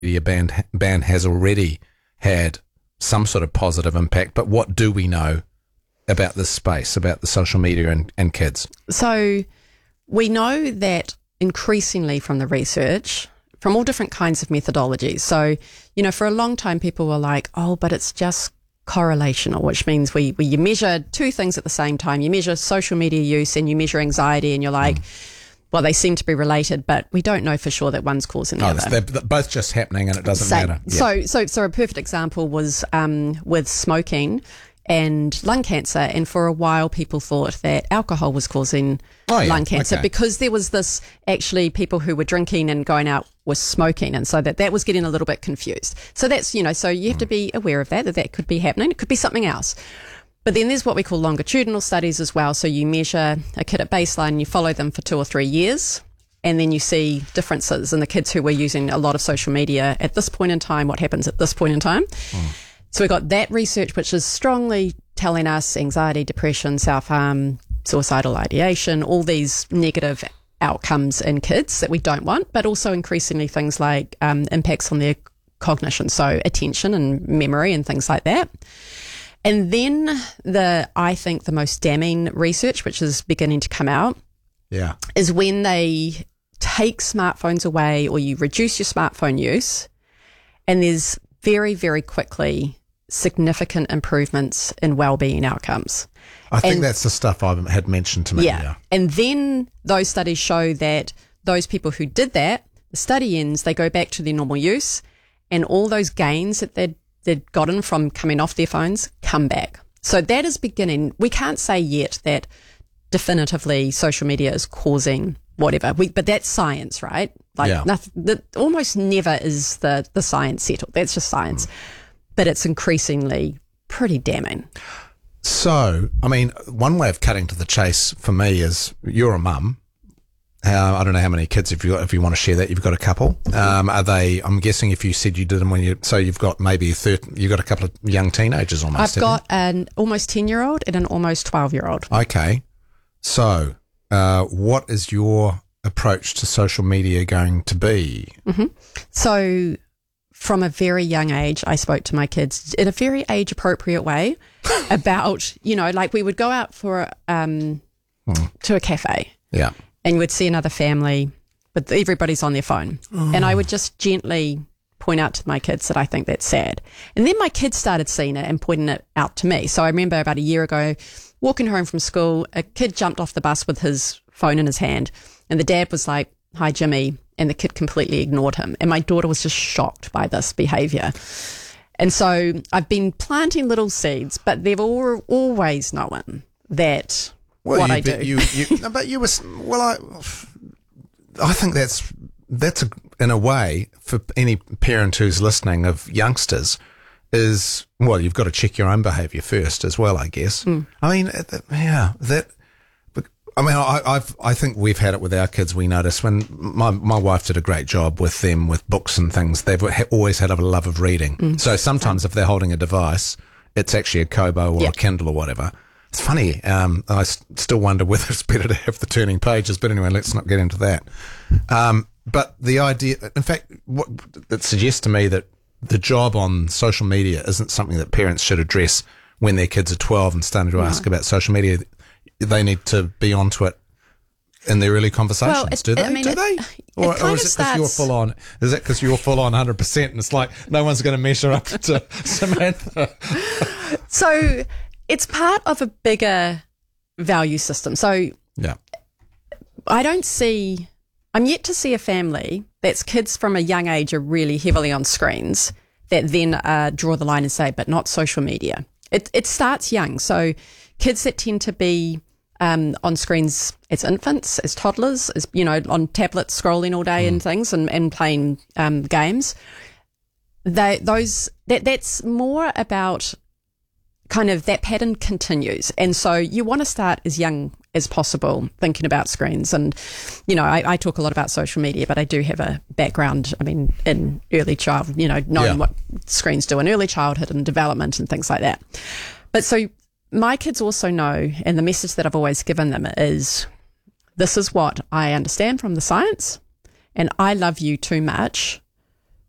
media ban has already had some sort of positive impact, but what do we know about this space, about the social media and kids? So we know that increasingly from the research, from all different kinds of methodologies. So, for a long time people were like, oh, but it's just correlational, which means you measure two things at the same time. You measure social media use and you measure anxiety, and you're like, well, they seem to be related, but we don't know for sure that one's causing the other. They're both just happening and it doesn't matter. Yeah. So a perfect example was with smoking and lung cancer. And for a while, people thought that alcohol was causing lung cancer because there was this actually people who were drinking and going out were smoking. And so that was getting a little bit confused. So that's, so you have to be aware of that could be happening. It could be something else. But then there's what we call longitudinal studies as well. So you measure a kid at baseline and you follow them for 2 or 3 years. And then you see differences in the kids who were using a lot of social media at this point in time, what happens at this point in time. So we got that research, which is strongly telling us anxiety, depression, self-harm, suicidal ideation, all these negative outcomes in kids that we don't want, but also increasingly things like impacts on their cognition, so attention and memory and things like that. And then I think the most damning research, which is beginning to come out, is when they take smartphones away or you reduce your smartphone use, and there's very, very quickly significant improvements in well-being outcomes. I think that's the stuff I had mentioned to me. Yeah. And then those studies show that those people who did that, the study ends, they go back to their normal use, and all those gains that they'd gotten from coming off their phones come back. So that is beginning. We can't say yet that definitively social media is causing whatever, but that's science, right? Nothing, almost never is the science settled. That's just science. But it's increasingly pretty damning. So, I mean, one way of cutting to the chase for me is you're a mum. I don't know how many kids if you want to share that. You've got a couple. Are they? I'm guessing if you said you did them so you've got maybe you've got a couple of young teenagers almost. I've got an almost 10-year-old and an almost 12-year-old. Okay, so what is your approach to social media going to be? So, from a very young age, I spoke to my kids in a very age appropriate way about like we would go out for to a cafe. Yeah. And you would see another family, but everybody's on their phone. And I would just gently point out to my kids that I think that's sad. And then my kids started seeing it and pointing it out to me. So I remember about a year ago, walking home from school, a kid jumped off the bus with his phone in his hand. And the dad was like, "Hi, Jimmy." And the kid completely ignored him. And my daughter was just shocked by this behavior. And so I've been planting little seeds, but they've always known that... I do. I think that's in a way for any parent who's listening of youngsters is, you've got to check your own behaviour first as well, I guess. I mean, I think we've had it with our kids. We notice when my wife did a great job with them with books and things. They've always had a love of reading. So sometimes if they're holding a device, it's actually a Kobo or a Kindle or whatever. It's funny. I still wonder whether it's better to have the turning pages, but anyway, let's not get into that. But the idea, in fact, what it suggests to me that the job on social media isn't something that parents should address when their kids are 12 and starting to ask about social media. They need to be onto it in their early conversations. Do they? Or is it because you're full on? Is it because you're full on 100% and it's like no one's going to measure up to Samantha? So it's part of a bigger value system. So I'm yet to see a family that's kids from a young age are really heavily on screens that then draw the line and say, but not social media. It starts young. So kids that tend to be on screens as infants, as toddlers, as on tablets scrolling all day and things and playing games. That's more about kind of that pattern continues. And so you want to start as young as possible thinking about screens. And, I talk a lot about social media, but I do have a background, in early childhood, knowing what screens do in early childhood and development and things like that. But so my kids also know, and the message that I've always given them is, this is what I understand from the science, and I love you too much